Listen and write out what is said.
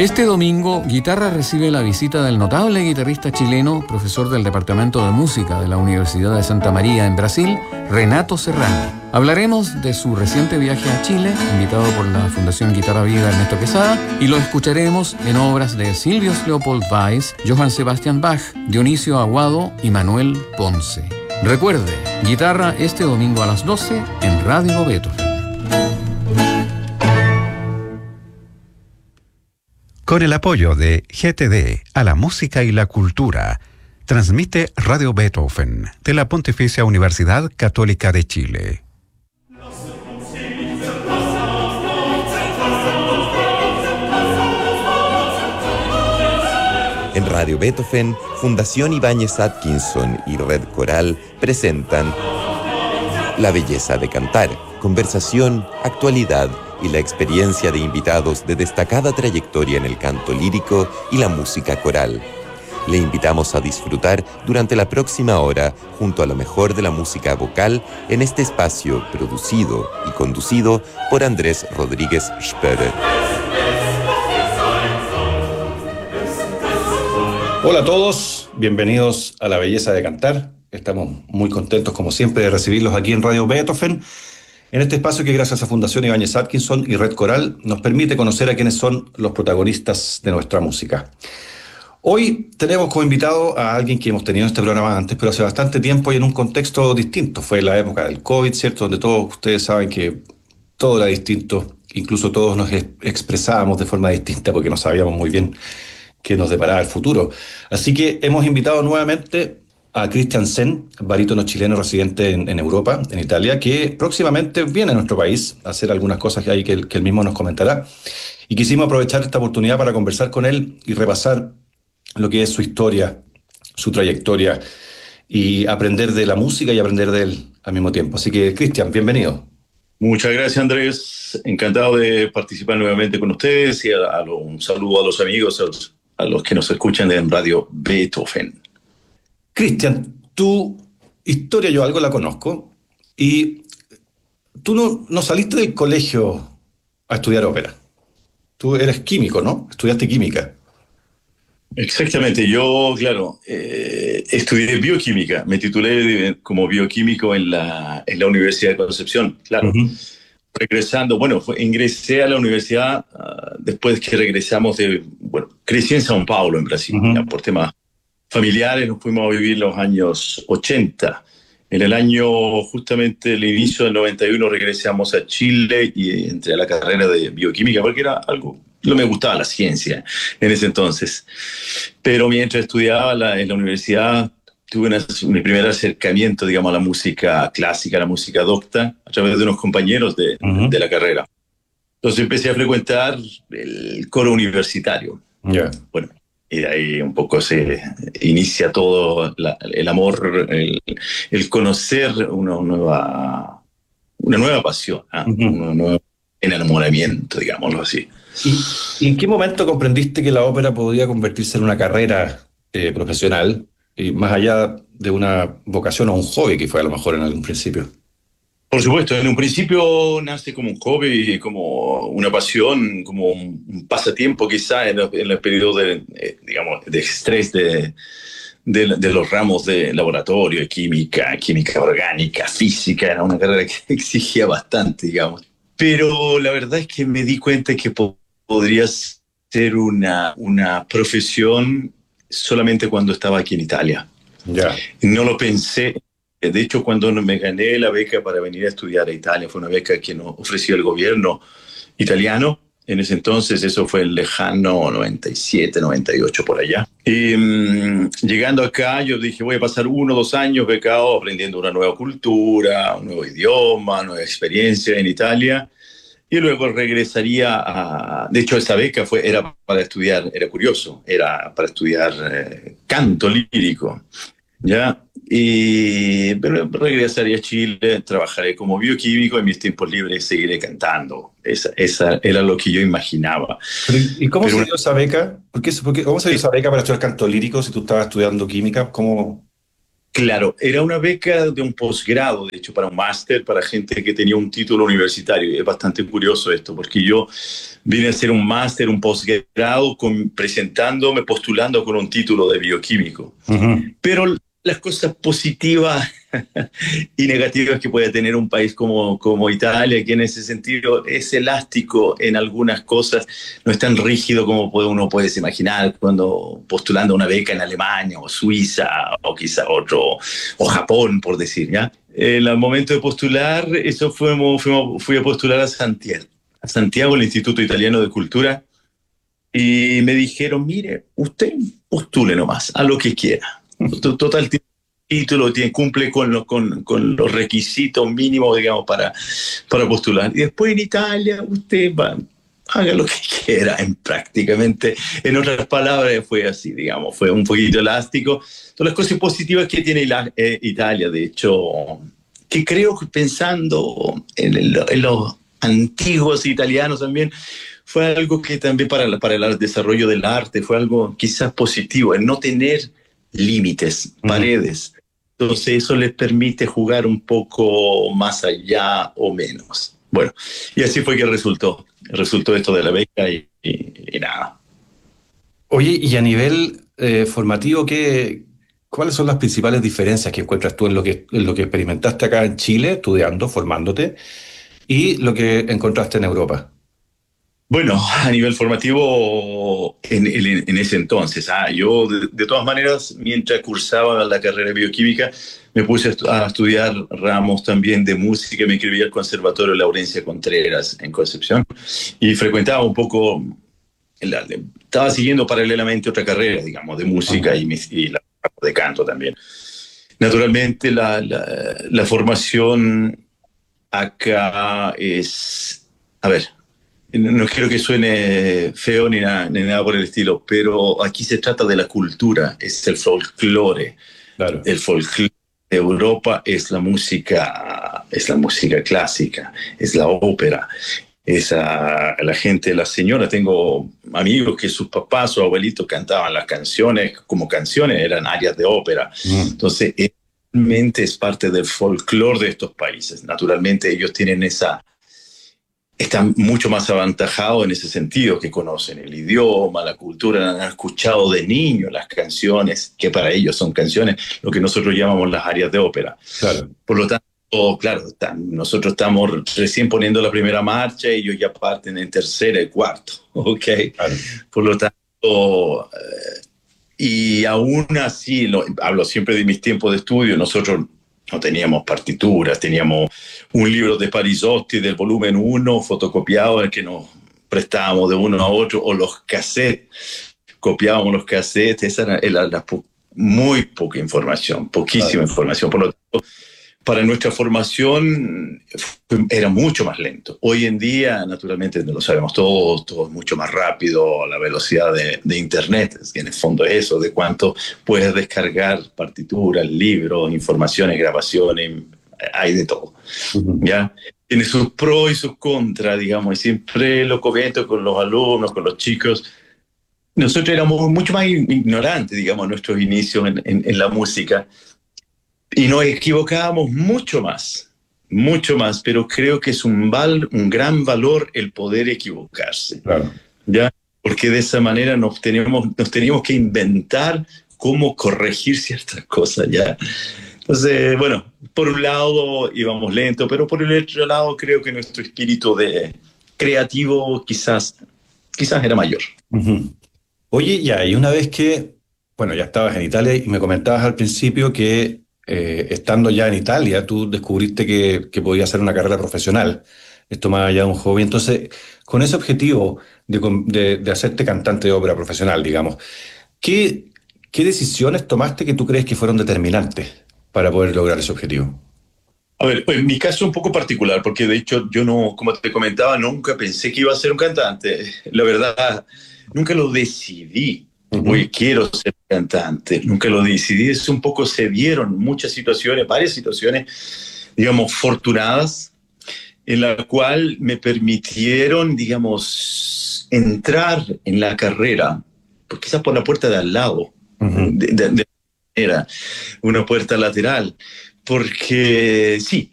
Este domingo, Guitarra recibe la visita del notable guitarrista chileno, profesor del Departamento de Música de la Universidad de Santa María en Brasil, Renato Serrani. Hablaremos de su reciente viaje a Chile, invitado por la Fundación Guitarra Viva Ernesto Quesada, y lo escucharemos en obras de Silvius Leopold Weiss, Johann Sebastian Bach, Dionisio Aguado y Manuel Ponce. Recuerde, Guitarra este domingo a las 12 en Radio Beethoven. Con el apoyo de GTD a la música y la cultura, transmite Radio Beethoven de la Pontificia Universidad Católica de Chile. En Radio Beethoven, Fundación Ibáñez Atkinson y Red Coral presentan La belleza de cantar, conversación, actualidad y la experiencia de invitados de destacada trayectoria en el canto lírico y la música coral. Le invitamos a disfrutar durante la próxima hora junto a lo mejor de la música vocal en este espacio producido y conducido por Andrés Rodríguez Spörer. Hola a todos, bienvenidos a La Belleza de Cantar. Estamos muy contentos, como siempre, de recibirlos aquí en Radio Beethoven, en este espacio que gracias a Fundación Ibáñez Atkinson y Red Coral nos permite conocer a quienes son los protagonistas de nuestra música. Hoy tenemos como invitado a alguien que hemos tenido en este programa antes, pero hace bastante tiempo y en un contexto distinto. Fue la época del COVID, ¿cierto? Donde todos ustedes saben que todo era distinto, incluso todos nos expresábamos de forma distinta porque no sabíamos muy bien qué nos deparaba el futuro. Así que hemos invitado nuevamente a Christian Sen, barítono chileno residente en Europa, en Italia, que próximamente viene a nuestro país a hacer algunas cosas que hay que él mismo nos comentará. Y quisimos aprovechar esta oportunidad para conversar con él y repasar lo que es su historia, su trayectoria, y aprender de la música y aprender de él al mismo tiempo. Así que, Christian, bienvenido. Muchas gracias, Andrés. Encantado de participar nuevamente con ustedes y un saludo a los amigos, a los que nos escuchan en Radio Beethoven. Christian, tu historia yo algo la conozco y tú no saliste del colegio a estudiar ópera. Tú eres químico, ¿no? Estudiaste química. Exactamente. Yo, claro, estudié bioquímica. Me titulé como bioquímico en la Universidad de Concepción, claro. Uh-huh. Regresando, ingresé a la universidad después que regresamos crecí en São Paulo, en Brasil, uh-huh. Por temas familiares nos fuimos a vivir los años 80. En el año, justamente el inicio del 91, regresamos a Chile y entré a la carrera de bioquímica porque era algo, no me gustaba la ciencia en ese entonces. Pero mientras estudiaba en la universidad, tuve mi primer acercamiento, digamos, a la música clásica, a la música docta, a través de unos compañeros de la carrera. Entonces empecé a frecuentar el coro universitario. Yeah. Bueno, y de ahí un poco se inicia todo el amor, el conocer una nueva pasión, un nuevo enamoramiento, digámoslo así. ¿Y en qué momento comprendiste que la ópera podía convertirse en una carrera profesional, y más allá de una vocación o un hobby que fue a lo mejor en algún principio? Por supuesto, en un principio nace como un hobby, como una pasión, como un pasatiempo quizá en el periodo de estrés de los ramos de laboratorio, de química orgánica, física. Era una carrera que exigía bastante, digamos. Pero la verdad es que me di cuenta que podría ser una profesión solamente cuando estaba aquí en Italia. Yeah. No lo pensé. De hecho, cuando me gané la beca para venir a estudiar a Italia, fue una beca que nos ofreció el gobierno italiano. En ese entonces, eso fue el lejano 97, 98, por allá. Y llegando acá, yo dije, voy a pasar 1 o 2 años becado, aprendiendo una nueva cultura, un nuevo idioma, nueva experiencia en Italia. Y luego regresaría De hecho, esa beca era para estudiar, era curioso, era para estudiar canto lírico, ¿ya? Pero regresaría a Chile, trabajaré como bioquímico, en mis tiempos libres seguiré cantando. Esa era lo que yo imaginaba. ¿Y cómo se dio esa beca? ¿Cómo se dio esa beca para estudiar canto lírico si tú estabas estudiando química? ¿Cómo? Claro, era una beca de un posgrado, de hecho, para un máster, para gente que tenía un título universitario. Es bastante curioso esto, porque yo vine a hacer un máster, un posgrado, presentándome, postulando con un título de bioquímico. Pero las cosas positivas y negativas que puede tener un país como Italia, que en ese sentido es elástico en algunas cosas, no es tan rígido como uno puede imaginar cuando postulando una beca en Alemania o Suiza o quizá o Japón, por decir, ¿ya? Al momento de postular, fui a postular a Santiago, el Instituto Italiano de Cultura, y me dijeron, mire, usted postule nomás a lo que quiera. Total título, cumple con los requisitos mínimos, digamos, para postular. Y después en Italia usted haga lo que quiera, prácticamente. En otras palabras, fue así, digamos, fue un poquito elástico. Todas las cosas positivas que tiene Italia, de hecho, que creo que pensando en los antiguos italianos también, fue algo que también para el desarrollo del arte fue algo quizás positivo, el no tener límites, paredes. Entonces eso les permite jugar un poco más allá o menos. Bueno, y así fue que resultó esto de la beca y nada. Oye, y a nivel formativo, ¿cuáles son las principales diferencias que encuentras tú en lo que experimentaste acá en Chile, estudiando, formándote, y lo que encontraste en Europa? Bueno, a nivel formativo, en ese entonces, yo de todas maneras, mientras cursaba la carrera de bioquímica, me puse a estudiar ramos también de música, me inscribí al Conservatorio Laurencia Contreras en Concepción y frecuentaba un poco, estaba siguiendo paralelamente otra carrera, digamos, de música y la de canto también. Naturalmente, la formación acá es, a ver, no quiero que suene feo ni nada por el estilo, pero aquí se trata de la cultura, es el folclore. Claro. El folclore de Europa es la música clásica, es la ópera, es la gente, la señora. Tengo amigos que sus papás o abuelitos cantaban las canciones como canciones, eran arias de ópera. Entonces, realmente es parte del folclore de estos países. Naturalmente, ellos tienen están mucho más aventajados en ese sentido, que conocen el idioma, la cultura, han escuchado de niños las canciones, que para ellos son canciones, lo que nosotros llamamos las arias de ópera. Claro. Por lo tanto, claro, nosotros estamos recién poniendo la primera marcha y ellos ya parten en tercera y cuarto, ¿ok? Claro. Por lo tanto, y aún así, hablo siempre de mis tiempos de estudio, nosotros no teníamos partituras, teníamos un libro de Parisotti del volumen 1 fotocopiado en el que nos prestábamos de uno a otro, o los cassettes, copiábamos los cassettes. Esa era muy poca información, poquísima información. Por lo tanto, para nuestra formación era mucho más lento. Hoy en día, naturalmente, lo sabemos todos, todo es mucho más rápido, la velocidad de Internet, que en el fondo es eso, de cuánto puedes descargar partituras, libros, informaciones, grabaciones, hay de todo. ¿Ya? Tiene sus pros y sus contras, digamos, y siempre lo comento con los alumnos, con los chicos. Nosotros éramos mucho más ignorantes, digamos, en nuestros inicios en la música. Y nos equivocábamos mucho más, pero creo que es un gran valor el poder equivocarse. Claro. ¿Ya? Porque de esa manera nos teníamos que inventar cómo corregir ciertas cosas, ¿ya? Entonces, bueno, por un lado íbamos lento, pero por el otro lado creo que nuestro espíritu creativo quizás era mayor. Oye, ya, y una vez que, bueno, ya estabas en Italia y me comentabas al principio que estando ya en Italia, tú descubriste que podías hacer una carrera profesional, esto más allá de un hobby. Entonces, con ese objetivo de hacerte cantante de ópera profesional, digamos, ¿qué decisiones tomaste que tú crees que fueron determinantes para poder lograr ese objetivo? A ver, en mi caso es un poco particular, porque de hecho yo no, como te comentaba, nunca pensé que iba a ser un cantante. La verdad, nunca lo decidí. Hoy quiero ser cantante, nunca lo decidí. Es un poco, se dieron varias situaciones, digamos, fortunadas, en la cual me permitieron, digamos, entrar en la carrera, quizás por la puerta de al lado, era una puerta lateral, porque sí,